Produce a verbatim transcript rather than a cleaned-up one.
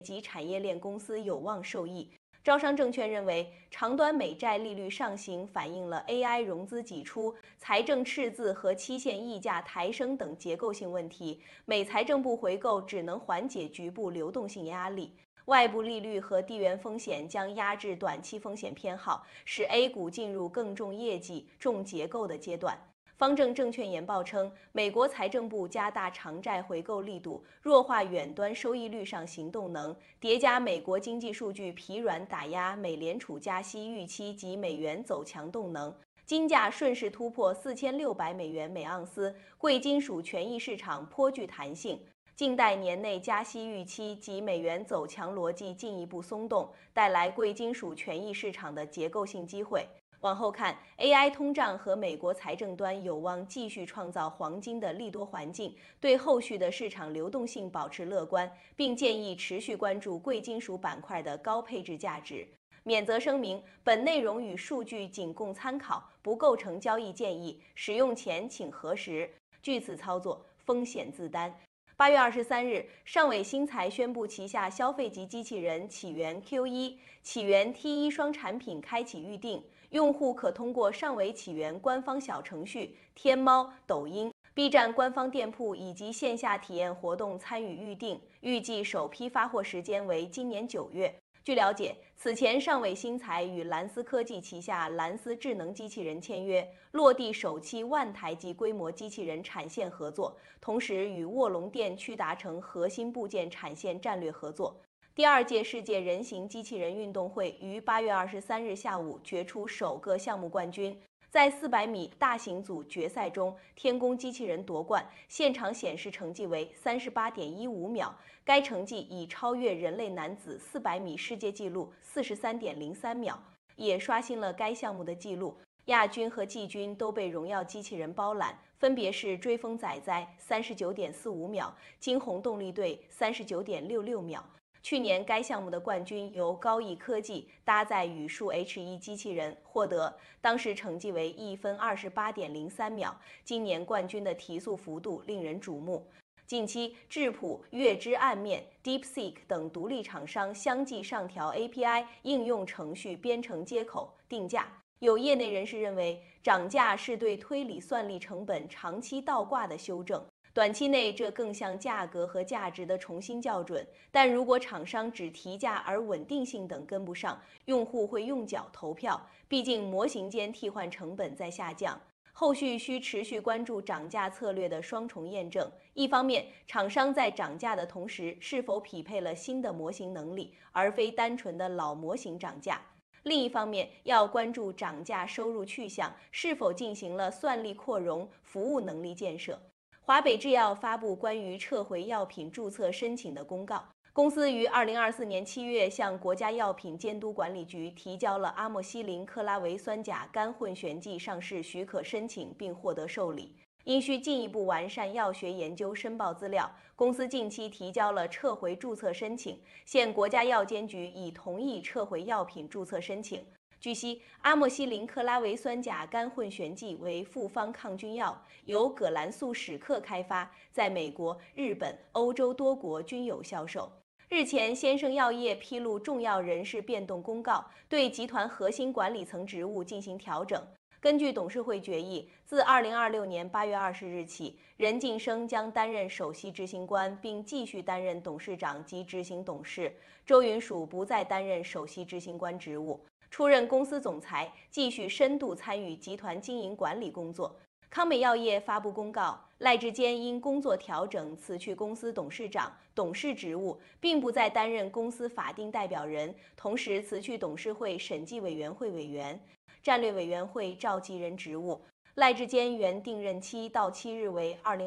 及产业链公司有望受益。招商证券认为，长端美债利率上行反映了 A I 融资挤出、财政赤字和期限溢价抬升等结构性问题，美财政部回购只能缓解局部流动性压力。外部利率和地缘风险将压制短期风险偏好，使 A 股进入更重业绩、重结构的阶段。方正证券研报称，美国财政部加大长债回购力度，弱化远端收益率上行动能，叠加美国经济数据疲软打压美联储加息预期及美元走强动能。金价顺势突破四千六百美元每盎司，贵金属权益市场颇具弹性。静待年内加息预期及美元走强逻辑进一步松动，带来贵金属权益市场的结构性机会。往后看 ，A I 通胀和美国财政端有望继续创造黄金的利多环境，对后续的市场流动性保持乐观，并建议持续关注贵金属板块的高配置价值。免责声明：本内容与数据仅供参考，不构成交易建议，使用前请核实。据此操作，风险自担。八月二十三日，上伟新材宣布旗下消费级机器人起源 Q 一、起源 T 一双产品开启预定。用户可通过上伟起源官方小程序、天猫、抖音、B 站官方店铺以及线下体验活动参与预定，预计首批发货时间为今年九月。据了解，此前上伟新材与蓝思科技旗下蓝思智能机器人签约，落地首期万台级规模机器人产线合作，同时与卧龙电驱达成核心部件产线战略合作。第二届世界人形机器人运动会于八月二十三日下午决出首个项目冠军。在四百米大型组决赛中，天宫机器人夺冠，现场显示成绩为三十八点一五秒，该成绩已超越人类男子四百米世界纪录四十三点零三秒，也刷新了该项目的纪录。亚军和季军都被荣耀机器人包揽，分别是追风仔仔三十九点四五秒，惊鸿动力队三十九点六六秒。去年该项目的冠军由高毅科技搭载语数 H 一 机器人获得，当时成绩为一分二十八点零三秒。今年冠军的提速幅度令人瞩目。近期，智谱、月之暗面、DeepSeek 等独立厂商相继上调 A P I 应用程序编程接口定价。有业内人士认为，涨价是对推理算力成本长期倒挂的修正。短期内，这更像价格和价值的重新校准，但如果厂商只提价而稳定性等跟不上，用户会用脚投票。毕竟模型间替换成本在下降，后续需持续关注涨价策略的双重验证。一方面，厂商在涨价的同时是否匹配了新的模型能力，而非单纯的老模型涨价。另一方面，要关注涨价收入去向是否进行了算力扩容、服务能力建设。华北制药发布关于撤回药品注册申请的公告。公司于二零二四年七月向国家药品监督管理局提交了阿莫西林克拉维酸钾干混悬剂上市许可申请，并获得受理。因需进一步完善药学研究申报资料，公司近期提交了撤回注册申请，现国家药监局已同意撤回药品注册申请。据悉，阿莫西林克拉维酸钾干混悬剂为复方抗菌药，由葛兰素史克开发，在美国、日本、欧洲多国均有销售。日前，先生药业披露重要人事变动公告，对集团核心管理层职务进行调整。根据董事会决议，自二零二六年八月二十日起，任晋生将担任首席执行官，并继续担任董事长及执行董事。周云蜀不再担任首席执行官职务，出任公司总裁，继续深度参与集团经营管理工作。康美药业发布公告，赖志坚因工作调整辞去公司董事长、董事职务，并不再担任公司法定代表人，同时辞去董事会审计委员会委员、战略委员会召集人职务。赖志坚原定任期到期日为二零。